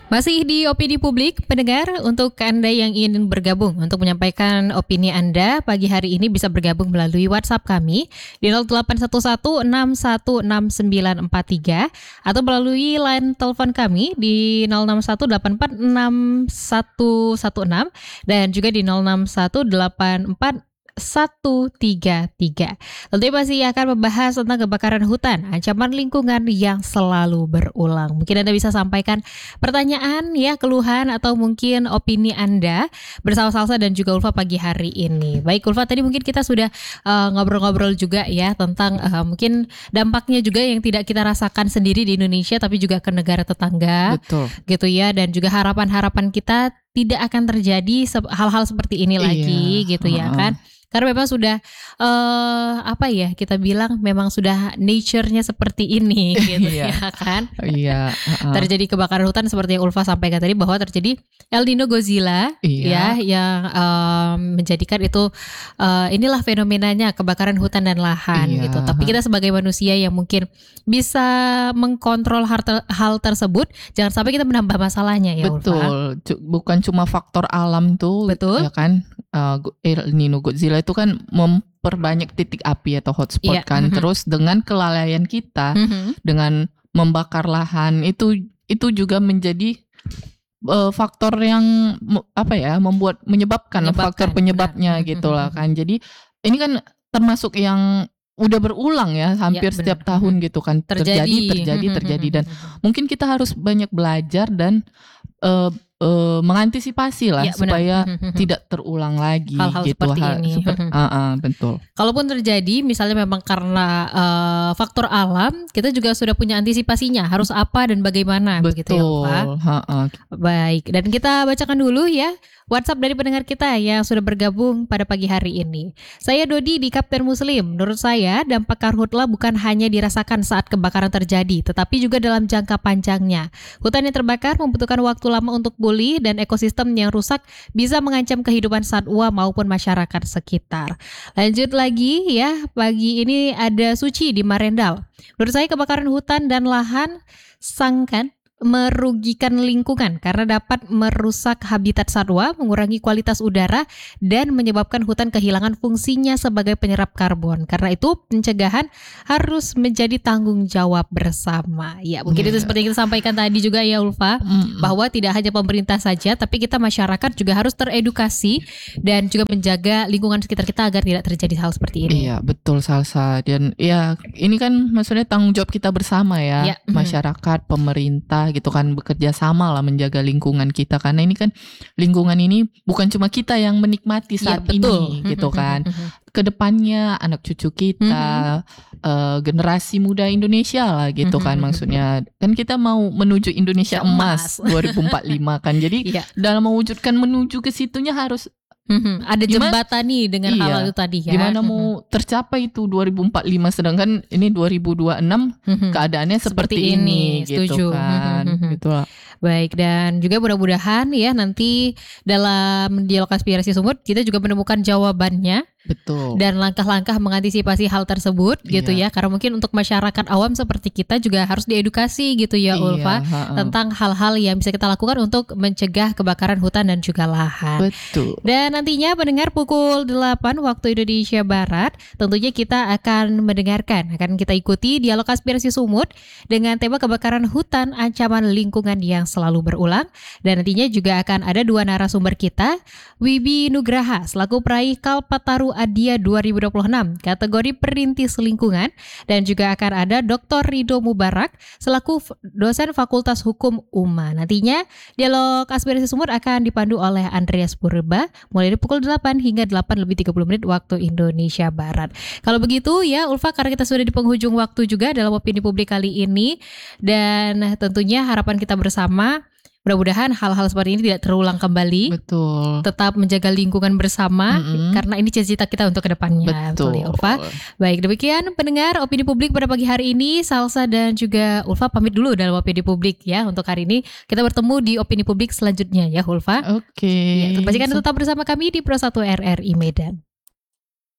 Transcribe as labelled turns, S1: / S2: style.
S1: Masih di opini publik, pendengar, untuk Anda yang ingin bergabung untuk menyampaikan opini Anda pagi hari ini bisa bergabung melalui WhatsApp kami di 0811616943 atau melalui line telepon kami di 0618461116 dan juga di 06184133. Tentunya masih akan membahas tentang kebakaran hutan, ancaman lingkungan yang selalu berulang. Mungkin Anda bisa sampaikan pertanyaan ya, keluhan atau mungkin opini Anda bersama Salsa dan juga Ulfa pagi hari ini. Baik Ulfa, tadi mungkin kita sudah ngobrol-ngobrol juga ya tentang mungkin dampaknya juga yang tidak kita rasakan sendiri di Indonesia tapi juga ke negara tetangga.
S2: Betul.
S1: Gitu ya, dan juga harapan-harapan kita tidak akan terjadi hal-hal seperti ini lagi gitu ya kan. Karena memang sudah kita bilang memang sudah nature-nya seperti ini gitu ya kan.
S2: Iya.
S1: Terjadi kebakaran hutan seperti yang Ulfa sampaikan tadi bahwa terjadi El Nino Godzilla ya yang menjadikan itu inilah fenomenanya kebakaran hutan dan lahan gitu. Tapi kita sebagai manusia yang mungkin bisa mengkontrol hal tersebut, jangan sampai kita menambah masalahnya ya Ulfa.
S2: Betul. Bukan cuma faktor alam tuh.
S1: Betul.
S2: Ya kan. El Nino Godzilla itu kan memperbanyak titik api atau hotspot kan. Terus dengan kelalaian kita dengan membakar lahan itu juga menjadi faktor yang menyebabkan faktor penyebabnya gitulah kan. Jadi ini kan termasuk yang udah berulang ya hampir setiap tahun gitu kan, terjadi dan mungkin kita harus banyak belajar dan mengantisipasi lah supaya tidak terulang lagi
S1: hal-hal
S2: gitu.
S1: Seperti ini.
S2: Betul.
S1: Kalaupun terjadi misalnya memang karena faktor alam, kita juga sudah punya antisipasinya harus apa dan bagaimana.
S2: Betul.
S1: Begitu ya Pak. Baik, dan kita bacakan dulu ya WhatsApp dari pendengar kita yang sudah bergabung pada pagi hari ini. Saya Dodi di Kapten Muslim. Menurut saya dampak karhutla bukan hanya dirasakan saat kebakaran terjadi, tetapi juga dalam jangka panjangnya. Hutan yang terbakar membutuhkan waktu lama untuk pulih dan ekosistem yang rusak bisa mengancam kehidupan satwa maupun masyarakat sekitar. Lanjut lagi ya, pagi ini ada Suci di Marendal. Menurut saya kebakaran hutan dan lahan sangat merugikan lingkungan karena dapat merusak habitat satwa, mengurangi kualitas udara, dan menyebabkan hutan kehilangan fungsinya sebagai penyerap karbon. Karena itu pencegahan harus menjadi tanggung jawab bersama. Ya, mungkin itu seperti yang kita sampaikan tadi juga ya Ulfa, bahwa tidak hanya pemerintah saja, tapi kita masyarakat juga harus teredukasi dan juga menjaga lingkungan sekitar kita agar tidak terjadi hal seperti ini.
S2: Iya, betul Salsa. Dan ya ini kan maksudnya tanggung jawab kita bersama ya, masyarakat, pemerintah gitu kan, bekerja sama lah menjaga lingkungan kita, karena ini kan lingkungan ini bukan cuma kita yang menikmati saat ini gitu kan. Kedepannya anak cucu kita, generasi muda Indonesia lah gitu kan, maksudnya kan kita mau menuju Indonesia emas 2045 kan. Jadi dalam mewujudkan menuju ke situnya harus
S1: ada jembatan nih dengan hal itu tadi ya.
S2: Gimana mau tercapai itu 2045, sedangkan ini 2026 keadaannya seperti ini gitu kan. Gitulah.
S1: Baik, dan juga mudah-mudahan ya nanti dalam dialog aspirasi sumut kita juga menemukan jawabannya.
S2: Betul.
S1: Dan langkah-langkah mengantisipasi hal tersebut gitu ya. Karena mungkin untuk masyarakat awam seperti kita juga harus diedukasi gitu ya Ulfa, tentang hal-hal yang bisa kita lakukan untuk mencegah kebakaran hutan dan juga lahan.
S2: Betul.
S1: Dan nantinya pendengar pukul 8 waktu Indonesia Barat tentunya kita akan kita ikuti dialog aspirasi sumut dengan tema kebakaran hutan, ancaman lingkungan yang selalu berulang. Dan nantinya juga akan ada dua narasumber kita, Wibi Nugraha selaku peraih Kalpataru Adia 2026 kategori perintis lingkungan, dan juga akan ada Dr. Rido Mubarak selaku dosen Fakultas Hukum UMA. Nantinya dialog aspirasi sumut akan dipandu oleh Andreas Purba mulai dari pukul 8 hingga 8:30 waktu Indonesia Barat. Kalau begitu ya Ulfa, karena kita sudah di penghujung waktu juga dalam opini publik kali ini, dan tentunya harapan kita bersama mudah-mudahan hal-hal seperti ini tidak terulang kembali.
S2: Betul.
S1: Tetap menjaga lingkungan bersama karena ini cita-cita kita untuk kedepannya.
S2: Betul
S1: ya Ulfa. Baik, demikian pendengar opini publik pada pagi hari ini. Salsa dan juga Ulfa pamit dulu dalam opini publik ya untuk hari ini. Kita bertemu di opini publik selanjutnya ya Ulfa.
S2: Oke.
S1: Ya, pastikan tetap bersama kami di Pro 1 RRI Medan.